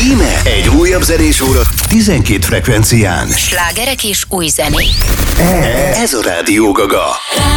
Íme egy újabb zenés óra 12 frekvencián. Slágerek és új zenék. Ez a Rádió Gaga.